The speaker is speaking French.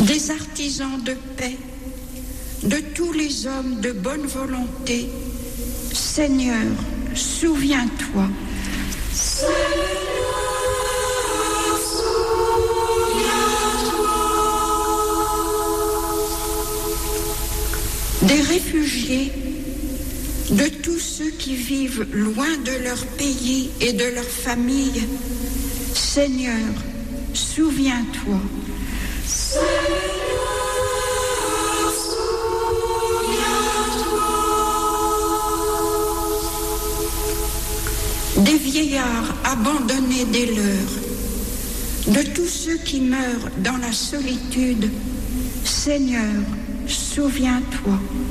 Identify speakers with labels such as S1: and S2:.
S1: des artisans de paix, de tous les hommes de bonne volonté. Seigneur, souviens-toi. Des réfugiés, de tous ceux qui vivent loin de leur pays et de leur famille. Seigneur, souviens-toi. Des vieillards abandonnés des leurs, de tous ceux qui meurent dans la solitude. Seigneur, souviens-toi.